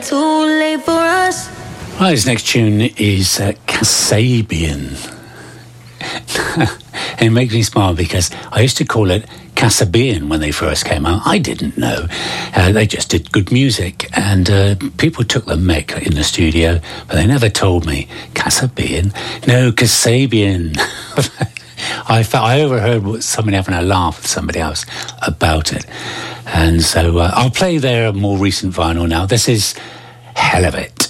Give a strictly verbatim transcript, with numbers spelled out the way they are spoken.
Too late for us. Right, this next tune is uh, Kasabian. And it makes me smile because I used to call it Kasabian when they first came out. I didn't know. Uh, they just did good music, and uh, people took the mic in the studio, but they never told me Kasabian. No, Kasabian. I felt, I overheard somebody having a laugh with somebody else about it, and so uh, I'll play their more recent vinyl now. This is Hell of It.